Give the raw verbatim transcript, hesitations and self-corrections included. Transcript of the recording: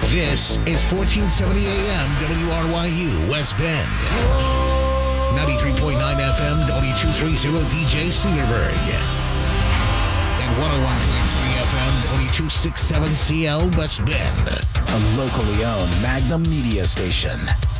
This is fourteen seventy A M W R Y U West Bend. ninety-three point nine F M W two thirty D J Cedarburg. And one oh one point three F M W two sixty-seven C L West Bend. A locally owned Magnum media station.